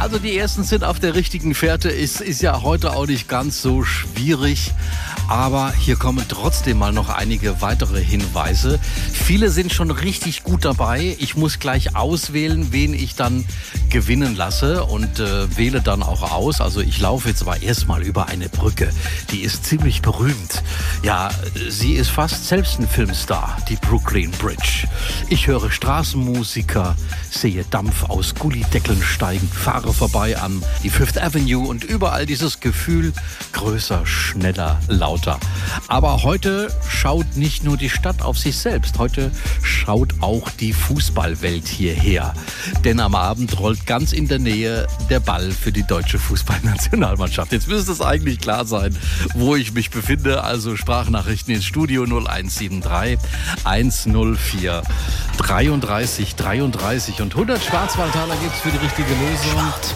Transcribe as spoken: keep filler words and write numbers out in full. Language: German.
also die ersten sind auf der richtigen Fährte. Ist, ist ja heute auch nicht ganz so schwierig. Aber hier kommen trotzdem mal noch einige weitere Hinweise. Viele sind schon richtig gut dabei. Ich muss gleich auswählen, wen ich dann gewinnen lasse und äh, wähle dann auch aus. Also ich laufe jetzt aber erstmal über eine Brücke. Die ist ziemlich berühmt. Ja, sie ist fast selbst ein Filmstar, die Brooklyn Bridge. Ich höre Straßenmusiker, sehe Dampf aus Gullideckeln steigen, fahre vorbei an die Fifth Avenue und überall dieses Gefühl, größer, schneller, lauter. Aber heute schaut nicht nur die Stadt auf sich selbst, heute schaut auch die Fußballwelt hierher. Denn am Abend rollt ganz in der Nähe der Ball für die deutsche Fußballnationalmannschaft. Jetzt müsste es eigentlich klar sein, wo ich mich befinde. Also Sprachnachrichten ins Studio null eins sieben drei eins null vier dreiunddreißig dreiunddreißig und hundert Schwarzwaldtaler gibt's für die richtige Lösung.